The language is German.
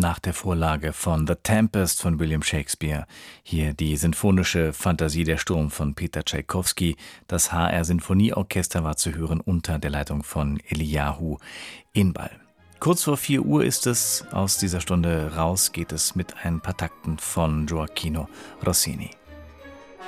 nach der Vorlage von The Tempest von William Shakespeare. Hier die sinfonische Fantasie Der Sturm von Peter Tschaikowski. Das HR Sinfonieorchester war zu hören unter der Leitung von Eliyahu Inbal. Kurz vor 4 Uhr ist es. Aus dieser Stunde raus geht es mit ein paar Takten von Gioachino Rossini.